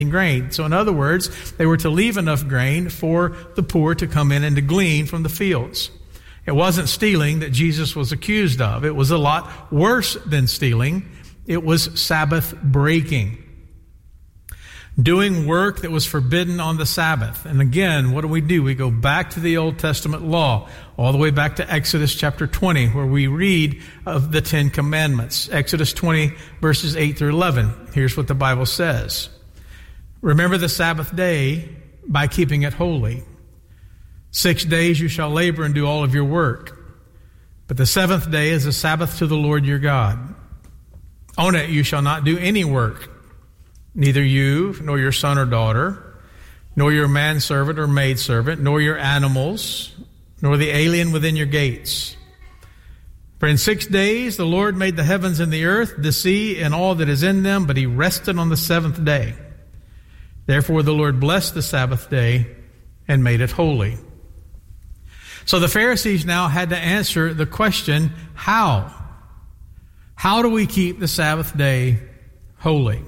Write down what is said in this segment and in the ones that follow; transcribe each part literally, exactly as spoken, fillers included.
grain. So in other words, they were to leave enough grain for the poor to come in and to glean from the fields. It wasn't stealing that Jesus was accused of. It was a lot worse than stealing. It was Sabbath breaking. Doing work that was forbidden on the Sabbath. And again, what do we do? We go back to the Old Testament law, all the way back to Exodus chapter twenty, where we read of the Ten Commandments. Exodus twenty, verses eight through eleven. Here's what the Bible says. Remember the Sabbath day by keeping it holy. Six days you shall labor and do all of your work. But the seventh day is a Sabbath to the Lord your God. On it you shall not do any work. Neither you, nor your son or daughter, nor your manservant or maidservant, nor your animals, nor the alien within your gates. For in six days the Lord made the heavens and the earth, the sea, and all that is in them, but he rested on the seventh day. Therefore the Lord blessed the Sabbath day and made it holy. So the Pharisees now had to answer the question, how? How do we keep the Sabbath day holy?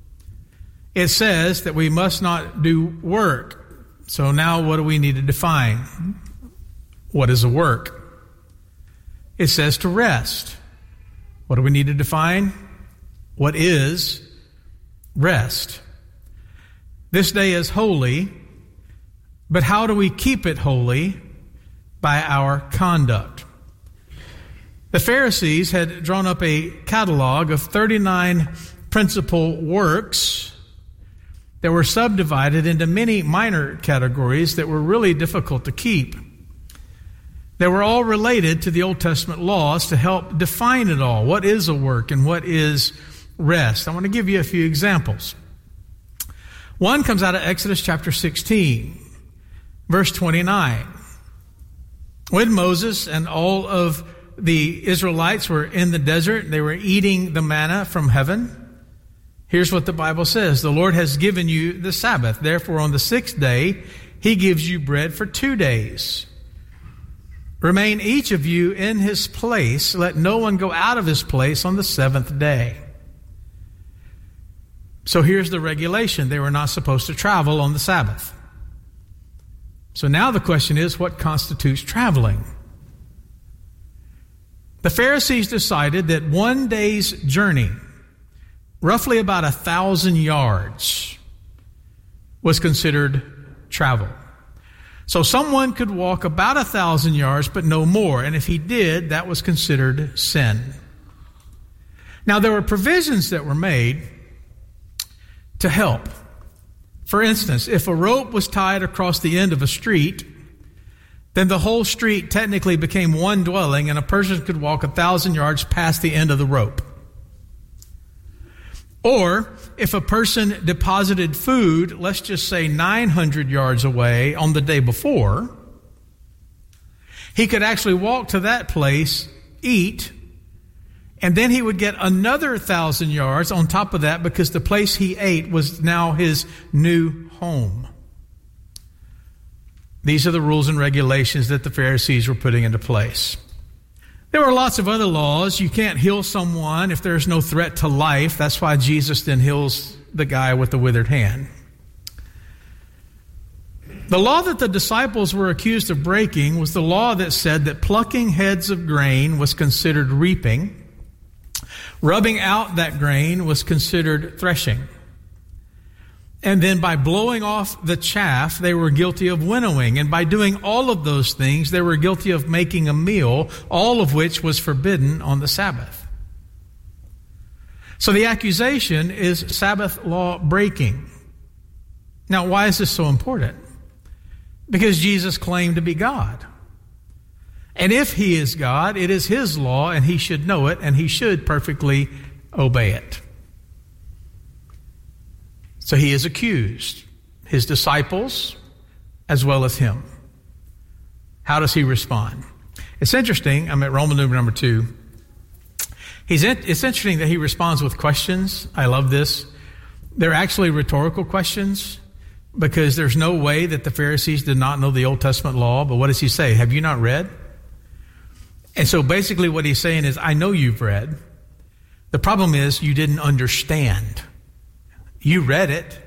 It says that we must not do work. So now what do we need to define? What is a work? It says to rest. What do we need to define? What is rest? This day is holy, but how do we keep it holy? By our conduct. The Pharisees had drawn up a catalog of thirty-nine principal works that were subdivided into many minor categories that were really difficult to keep. They were all related to the Old Testament laws to help define it all. What is a work and what is rest? I want to give you a few examples. One comes out of Exodus chapter sixteen, verse twenty-nine. When Moses and all of the Israelites were in the desert, they were eating the manna from heaven. Here's what the Bible says. The Lord has given you the Sabbath. Therefore, on the sixth day, he gives you bread for two days. Remain each of you in his place. Let no one go out of his place on the seventh day. So here's the regulation. They were not supposed to travel on the Sabbath. So now the question is, what constitutes traveling? The Pharisees decided that one day's journey, roughly about a thousand yards, was considered travel. So someone could walk about a thousand yards, but no more. And if he did, that was considered sin. Now, there were provisions that were made to help. For instance, if a rope was tied across the end of a street, then the whole street technically became one dwelling, and a person could walk a thousand yards past the end of the rope. Or, if a person deposited food, let's just say nine hundred yards away on the day before, he could actually walk to that place, eat, and then he would get another thousand yards on top of that because the place he ate was now his new home. These are the rules and regulations that the Pharisees were putting into place. There were lots of other laws. You can't heal someone if there's no threat to life. That's why Jesus then heals the guy with the withered hand. The law that the disciples were accused of breaking was the law that said that plucking heads of grain was considered reaping. Rubbing out that grain was considered threshing. And then by blowing off the chaff, they were guilty of winnowing. And by doing all of those things, they were guilty of making a meal, all of which was forbidden on the Sabbath. So the accusation is Sabbath law breaking. Now, why is this so important? Because Jesus claimed to be God. And if he is God, it is his law, and he should know it, and he should perfectly obey it. So he is accused, his disciples, as well as him. How does he respond? It's interesting. I'm at Roman numeral number two. He's in, it's interesting that he responds with questions. I love this. They're actually rhetorical questions because there's no way that the Pharisees did not know the Old Testament law. But what does he say? Have you not read? And so basically what he's saying is, I know you've read. The problem is you didn't understand. You read it.